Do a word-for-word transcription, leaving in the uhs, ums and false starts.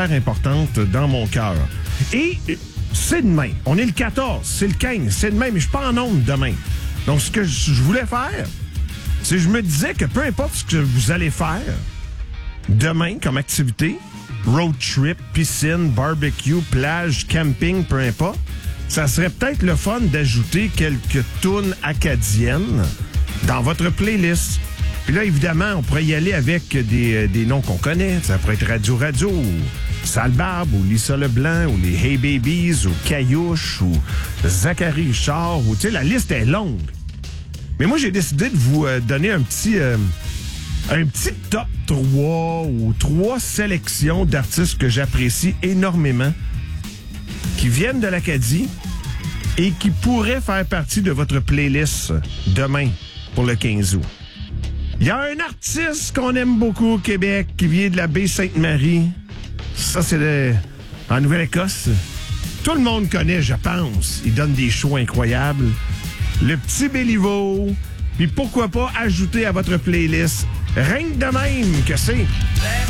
super importante dans mon cœur. Et c'est demain. On est le quatorze, c'est le quinze, c'est demain, mais je suis pas en onde demain. Donc, ce que je voulais faire, c'est que je me disais que peu importe ce que vous allez faire demain comme activité, road trip, piscine, barbecue, plage, camping, peu importe, ça serait peut-être le fun d'ajouter quelques tunes acadiennes dans votre playlist. Puis là, évidemment, on pourrait y aller avec des, des noms qu'on connaît. Ça pourrait être Radio Radio, ou Sale Barbe, ou Lisa Leblanc, ou les Hey Babies, ou Caillouche, ou Zachary Richard, ou tu sais, la liste est longue. Mais moi, j'ai décidé de vous euh, donner un petit, euh, un petit top trois ou trois sélections d'artistes que j'apprécie énormément, qui viennent de l'Acadie et qui pourraient faire partie de votre playlist demain pour le quinze août. Il y a un artiste qu'on aime beaucoup au Québec qui vient de la baie Sainte-Marie. Ça, c'est de... en Nouvelle-Écosse. Tout le monde connaît, je pense. Il donne des shows incroyables. Le petit Béliveau. Puis pourquoi pas ajouter à votre playlist, rien que de même que c'est...